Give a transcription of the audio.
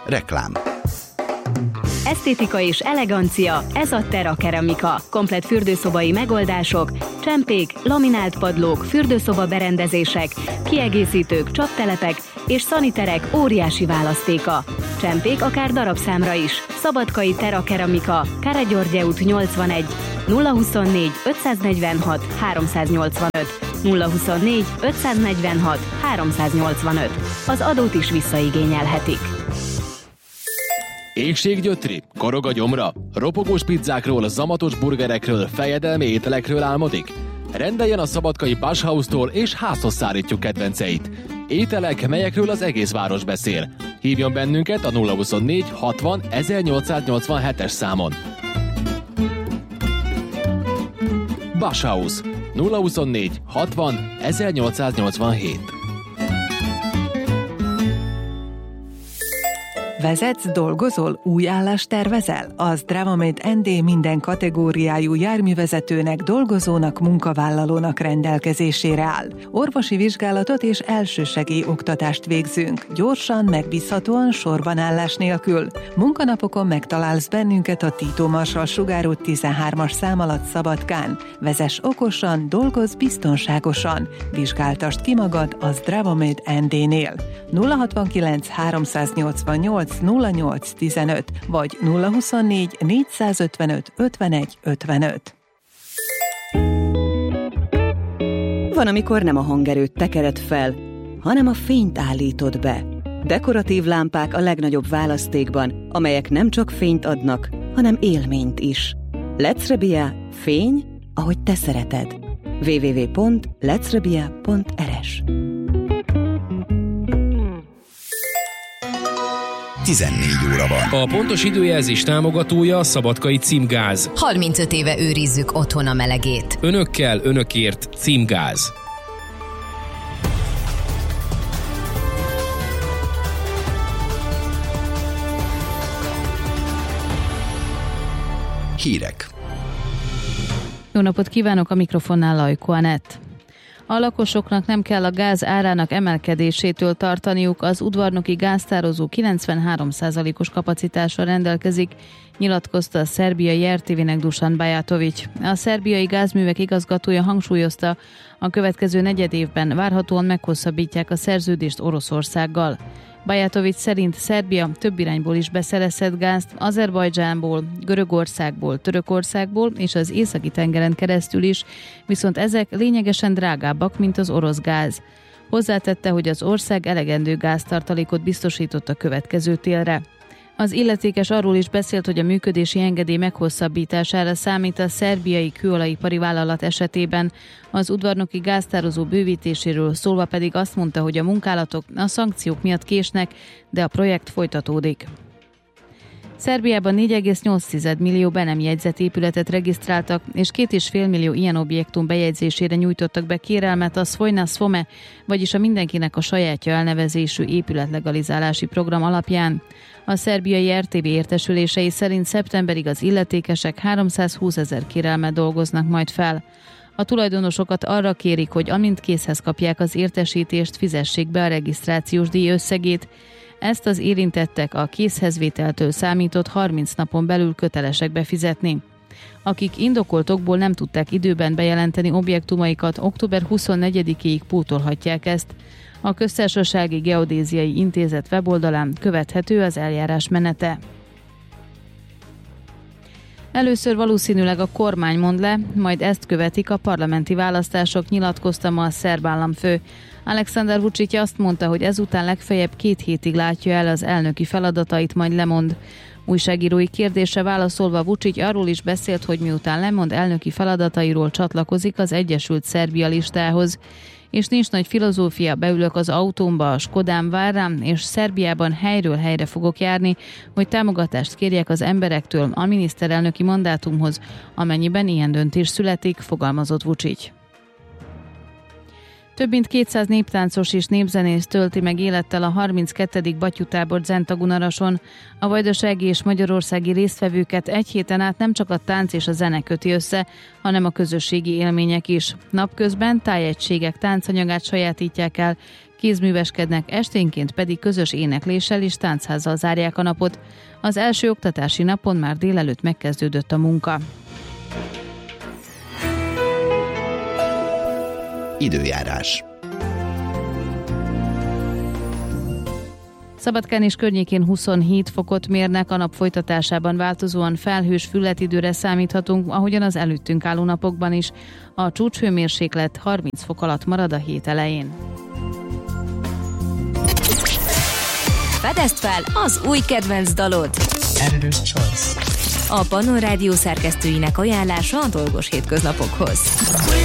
Reklám. Esztétika és elegancia, ez a Terra Keramika. Komplett fürdőszobai megoldások, csempék, laminált padlók, fürdőszoba berendezések, kiegészítők, csaptelepek és szaniterek óriási választéka. Csempék akár darabszámra is. Szabadkai Terra Keramika, Káragyorgye út 81, 024 546 385, 024 546 385. Az adót is visszaigényelhetik. Éhséggyötri? Korog a gyomra? Ropogós pizzákról, zamatos burgerekről, fejedelmi ételekről álmodik? Rendeljen a szabadkai Basshaustól és házhoz szállítjuk kedvenceit. Ételek, melyekről az egész város beszél. Hívjon bennünket a 024 60 1887-es számon. Basshaus 024 60 1887. Vezetsz, dolgozol, új állást tervezel? Az Dravamate ND minden kategóriájú járművezetőnek, dolgozónak, munkavállalónak rendelkezésére áll. Orvosi vizsgálatot és elsősegély oktatást végzünk. Gyorsan, megbízhatóan, sorbanállás nélkül. Munkanapokon megtalálsz bennünket a Tito Marsal Sugár út 13-as szám alatt Szabadkán. Vezess okosan, dolgozz biztonságosan. Vizsgáltasd ki magad az Dravamate ND-nél. 069 388 0815 vagy 024 455 51 55. Van, amikor nem a hangerőt tekered fel, hanem a fényt állítod be. Dekoratív lámpák a legnagyobb választékban, amelyek nem csak fényt adnak, hanem élményt is. Lecrebia, fény, ahogy te szereted. www.lecrebia.rs 14 óra van. A pontos időjelzés támogatója a Szabadkai Címgáz. 35 éve őrizzük otthon a melegét. Önökkel, önökért Címgáz. Hírek. Jó napot kívánok, a mikrofonnál Lajko Anett. A lakosoknak nem kell a gáz árának emelkedésétől tartaniuk, az udvarnoki gáztározó 93%-os kapacitással rendelkezik, nyilatkozta a szerbiai RTV-nek Dusan Bajatović. A szerbiai gázművek igazgatója hangsúlyozta, a következő negyedévben várhatóan meghosszabbítják a szerződést Oroszországgal. Bajatović szerint Szerbia több irányból is beszerezhet gázt, Azerbajdzsánból, Görögországból, Törökországból és az Északi-tengeren keresztül is, viszont ezek lényegesen drágábbak, mint az orosz gáz. Hozzátette, hogy az ország elegendő gáztartalékot biztosított a következő télre. Az illetékes arról is beszélt, hogy a működési engedély meghosszabbítására számít a szerbiai kőolajipari vállalat esetében. Az udvarnoki gáztározó bővítéséről szólva pedig azt mondta, hogy a munkálatok a szankciók miatt késnek, de a projekt folytatódik. Szerbiában 4,8 millió be nem jegyzett épületet regisztráltak, és 2,5 millió ilyen objektum bejegyzésére nyújtottak be kérelmet a Svojna Svome, vagyis a mindenkinek a sajátja elnevezésű épületlegalizálási program alapján. A szerbiai RTV értesülései szerint szeptemberig az illetékesek 320 000 kérelmet dolgoznak majd fel. A tulajdonosokat arra kérik, hogy amint készhez kapják az értesítést, fizessék be a regisztrációs díj összegét. Ezt az érintettek a készhezvételtől számított 30 napon belül kötelesek befizetni. Akik indokolt okból nem tudták időben bejelenteni objektumaikat, október 24-ig pótolhatják ezt. A Köztársasági Geodéziai Intézet weboldalán követhető az eljárás menete. Először valószínűleg a kormány mond le, majd ezt követik a parlamenti választások, nyilatkozta ma a szerb államfő. Aleksandar Vučić azt mondta, hogy ezután legfeljebb 2 hétig látja el az elnöki feladatait, majd lemond. Újságírói kérdésre válaszolva Vučić arról is beszélt, hogy miután lemond elnöki feladatairól, csatlakozik az Egyesült Szerbia listához. És nincs nagy filozófia, beülök az autómba, a Skodám vár rám, és Szerbiában helyről helyre fogok járni, hogy támogatást kérjek az emberektől a miniszterelnöki mandátumhoz, amennyiben ilyen döntés születik, fogalmazott Vučić. Több mint 200 néptáncos és népzenész tölti meg élettel a 32. Batyutábort Zentagунarason. A vajdasági és magyarországi résztvevőket egy héten át nem csak a tánc és a zene köti össze, hanem a közösségi élmények is. Napközben tájegységek táncanyagát sajátítják el, kézműveskednek, esténként pedig közös énekléssel és táncházzal zárják a napot. Az első oktatási napon már délelőtt megkezdődött a munka. Időjárás. Szabadkán és környékén 27 fokot mérnek, a nap folytatásában változóan felhős fülletidőre számíthatunk, ahogyan az előttünk álló napokban is. A csúcshőmérséklet 30 fok alatt marad a hét elején. Fedezd fel az új kedvenc dalod! Editor's Choice. A Pannon Rádió szerkesztőinek ajánlása a dolgos hétköznapokhoz.